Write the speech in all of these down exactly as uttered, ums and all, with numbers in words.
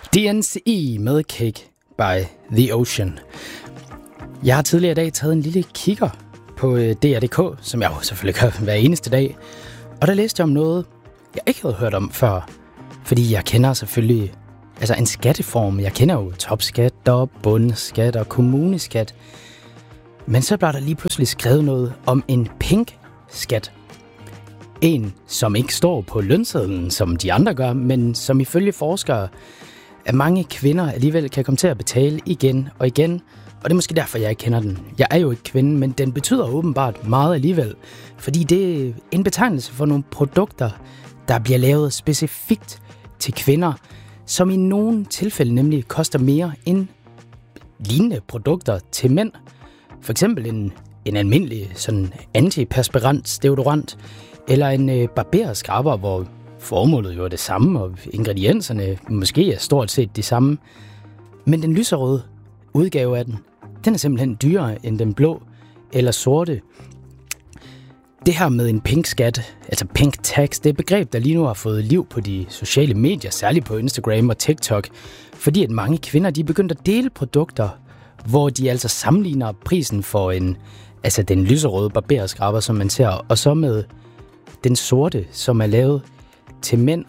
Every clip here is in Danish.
D N C E med Cake by the Ocean. Jeg har tidligere i dag taget en lille kigger på D R punktum d k, som jeg jo selvfølgelig gør hver eneste dag. Og der læste jeg om noget, jeg ikke havde hørt om før. Fordi jeg kender selvfølgelig altså en skatteform. Jeg kender jo topskat og bundskat og kommuneskat. Men så blev der lige pludselig skrevet noget om en pink skat. En, som ikke står på lønsedlen, som de andre gør, men som ifølge forskere, at mange kvinder alligevel kan komme til at betale igen og igen. Og det er måske derfor, jeg ikke kender den. Jeg er jo ikke kvinde, men den betyder åbenbart meget alligevel. Fordi det er en betegnelse for nogle produkter, der bliver lavet specifikt til kvinder, som i nogle tilfælde nemlig koster mere end lignende produkter til mænd. For eksempel en, en almindelig sådan antiperspirant deodorant, eller en øh, barberskraber, hvor formålet jo er det samme, og ingredienserne måske er stort set de samme. Men den lyserøde udgave af den, den er simpelthen dyrere end den blå eller sorte. Det her med en pink skat, altså pink tax, det er et begreb, der lige nu har fået liv på de sociale medier, særligt på Instagram og TikTok, fordi at mange kvinder, de er begyndt at dele produkter, hvor de altså sammenligner prisen for en, altså den lyserøde barberskraber, som man ser, og så med den sorte, som er lavet til mænd.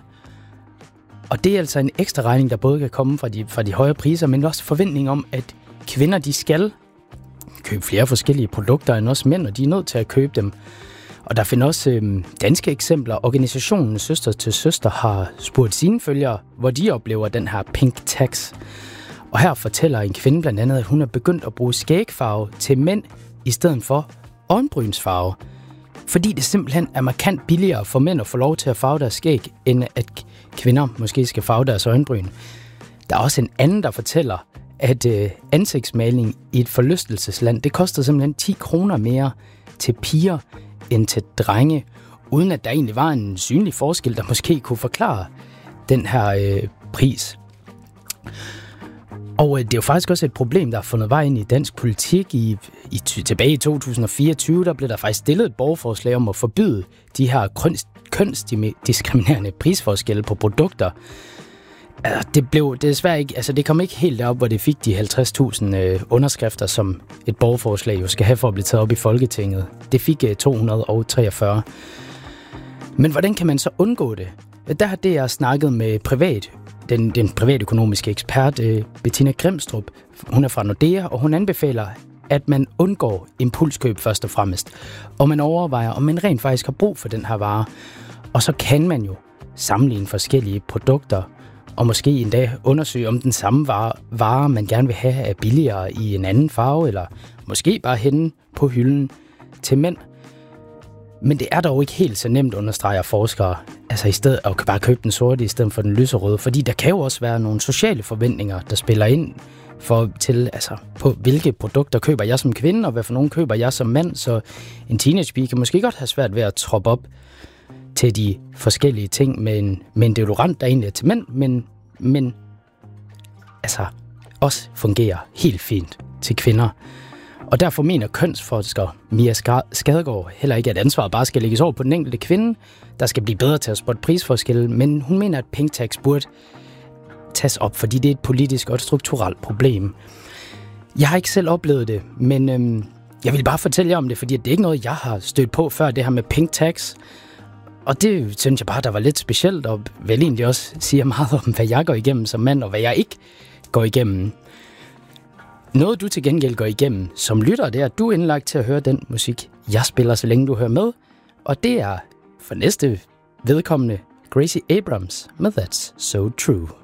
Og det er altså en ekstra regning, der både kan komme fra de, fra de høje priser, men også forventning om, at kvinder, de skal købe flere forskellige produkter end os mænd, og de er nødt til at købe dem. Og der findes også øh, danske eksempler. Organisationen Søster til Søster har spurgt sine følgere, hvor de oplever den her pink tax. Og her fortæller en kvinde blandt andet, at hun er begyndt at bruge skægfarve til mænd i stedet for øjenbrynsfarve. Fordi det simpelthen er markant billigere for mænd at få lov til at farve deres skæg, end at kvinder måske skal farve deres øjenbryn. Der er også en anden, der fortæller, at øh, ansigtsmaling i et forlystelsesland, det koster simpelthen ti kroner mere til piger end til drenge, uden at der egentlig var en synlig forskel, der måske kunne forklare den her øh, pris. Og øh, det er jo faktisk også et problem, der har fundet vej ind i dansk politik. I, i, tilbage i to tusind og fireogtyve, der blev der faktisk stillet et borgerforslag om at forbyde de her køns, kønsdiskriminerende prisforskelle på produkter. Altså, det blev desværre ikke, altså det kom ikke helt derop, hvor det fik de halvtreds tusind øh, underskrifter, som et borgerforslag jo skal have for at blive taget op i Folketinget. Det fik øh, to hundrede og treogfyrre. Men hvordan kan man så undgå det? Der har det jeg snakket med privat, den, den privatøkonomiske ekspert øh, Bettina Grimstrup. Hun er fra Nordea, og hun anbefaler, at man undgår impulskøb først og fremmest. Og man overvejer, om man rent faktisk har brug for den her vare. Og så kan man jo sammenligne forskellige produkter, og måske endda undersøge, om den samme vare, vare, man gerne vil have, er billigere i en anden farve, eller måske bare henne på hylden til mænd. Men det er dog ikke helt så nemt, understreger forskere, altså i stedet at bare købe den sorte i stedet for den lyserøde, fordi der kan jo også være nogle sociale forventninger, der spiller ind for til, altså på hvilke produkter køber jeg som kvinde, og hvad for nogle køber jeg som mand, så en teenagepige kan måske godt have svært ved at troppe op til de forskellige ting med en, med en deodorant, der egentlig er til mænd, men, men altså også fungerer helt fint til kvinder. Og derfor mener kønsforsker Mia Skadegaard heller ikke, at ansvaret bare skal lægges over på den enkelte kvinde, der skal blive bedre til at spotte prisforskelle, men hun mener, at pink tax burde tages op, fordi det er et politisk og et strukturelt problem. Jeg har ikke selv oplevet det, men øhm, jeg vil bare fortælle jer om det, fordi det er ikke noget, jeg har stødt på før, det her med pink tax. Og det synes jeg bare, der var lidt specielt, og vel egentlig også siger meget om, hvad jeg går igennem som mand, og hvad jeg ikke går igennem. Noget du til gengæld går igennem som lytter, det er, at du er indlagt til at høre den musik, jeg spiller, så længe du hører med. Og det er for næste vedkommende Gracie Abrams med That's So True.